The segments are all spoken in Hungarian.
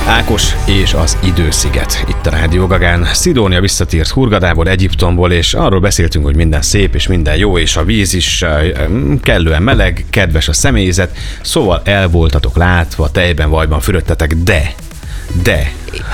Ákos és az Idősziget. Itt a Rádió Gagán. Szidónia visszatért Hurgadából, Egyiptomból, és arról beszéltünk, hogy minden szép és minden jó, és a víz is kellően meleg, kedves a személyzet, szóval el voltatok látva, tejben, vajban fürödtetek, de...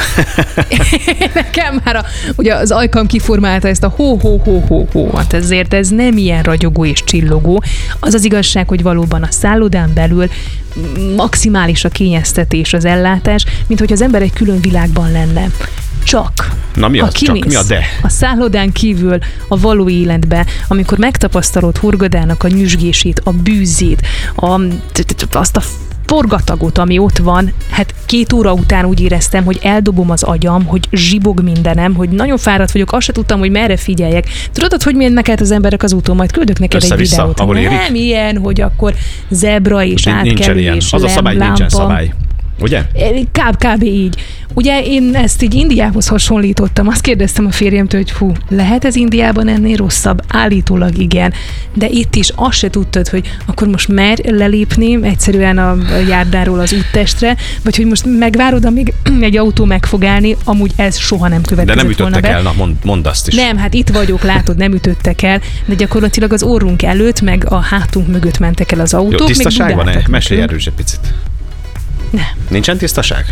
Nekem már ugye az ajkam kiformálta ezt a hó, hát ezért ez nem ilyen ragyogó és csillogó. Az az igazság, hogy valóban a szállodán belül maximális a kényeztetés, az ellátás, mint hogy az ember egy külön világban lenne. Csak. Na mi az? Csak mi a de? A szállodán kívül a való életbe, amikor megtapasztalod Hurgadának a nyüzsgését, a bűzét, azt a forgatagot, ami ott van, hát 2 óra után úgy éreztem, hogy eldobom az agyam, hogy zsibog mindenem, hogy nagyon fáradt vagyok, azt se tudtam, hogy merre figyeljek. Tudod, hogy mennek át az emberek az úton, majd küldök neked egy videót. Nem ilyen, hogy akkor zebra és átkelés, az a szabály, nincsen szabály. Ugye? Kb. Így. Ugye én ezt így Indiához hasonlítottam. Azt kérdeztem a férjemtől, hogy lehet ez Indiában ennél rosszabb? Állítólag igen. De itt is azt se tudtad, hogy akkor most merj lelépni egyszerűen a járdáról az úttestre, vagy hogy most megvárod, amíg egy autó meg fog állni, amúgy ez soha nem következett volna be. De nem ütöttek el, na mondd azt is. Nem, hát itt vagyok, látod, nem ütöttek el, de gyakorlatilag az orrunk előtt, meg a hátunk mögött mentek el az autók. Jó, tisztaság van-e? Mesélj erről egy picit. Nem. Nincsen tisztaság?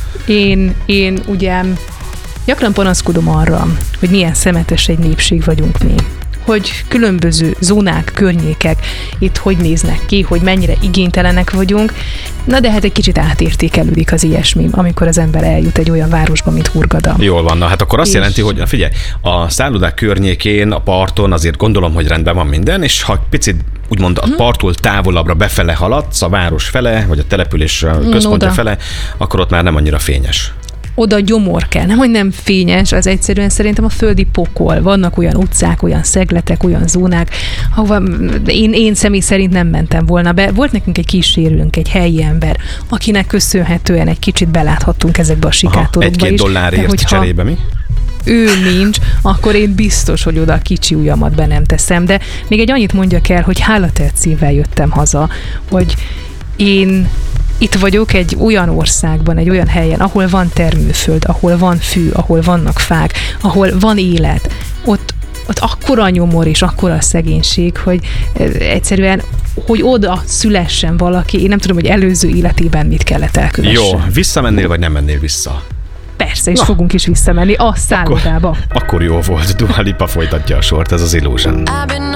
Én ugye gyakran panaszkodom arra, hogy milyen szemetes egy népség vagyunk mi. Hogy különböző zónák, környékek itt hogy néznek ki, hogy mennyire igénytelenek vagyunk. Na de hát egy kicsit átértékelődik az ilyesmi, amikor az ember eljut egy olyan városba, mint Hurgada. Jól van, na hát akkor azt jelenti, hogy figyelj, a szállodák környékén, a parton azért gondolom, hogy rendben van minden, és ha picit úgymond a parttól távolabbra befele haladsz, a város fele, vagy a település központja fele, akkor ott már nem annyira fényes. Oda gyomor kell, nem, hogy nem fényes, az egyszerűen szerintem a földi pokol. Vannak olyan utcák, olyan szegletek, olyan zónák, ahova én személy szerint nem mentem volna be. Volt nekünk egy kísérőnk, egy helyi ember, akinek köszönhetően egy kicsit beláthattunk ezekbe a sikátorokba is. $1-2 cserébe mi? Ő nincs, akkor én biztos, hogy oda a kicsi ujjamat be nem teszem, de még egy annyit mondjak el, hogy hálatelt szívvel jöttem haza, hogy én itt vagyok egy olyan országban, egy olyan helyen, ahol van termőföld, ahol van fű, ahol vannak fák, ahol van élet. Ott akkora nyomor és akkora a szegénység, hogy egyszerűen, hogy oda szülessen valaki, én nem tudom, hogy előző életében mit kellett elkövessen. Jó, visszamennél, vagy nem mennél vissza? Persze, és fogunk is visszamenni a szállodába. Akkor jó volt. Dua Lipa folytatja a sort, ez az Illusion.